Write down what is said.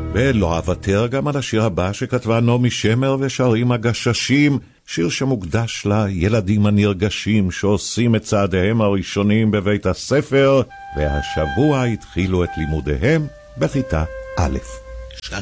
ולא אוותר גם על השיר הבא שכתבה נעמי שמר ושרים הגששים, שיר שמוקדש לילדים הנרגשים שעושים את צעדיהם הראשונים בבית הספר, והשבוע התחילו את לימודיהם בכיתה א'.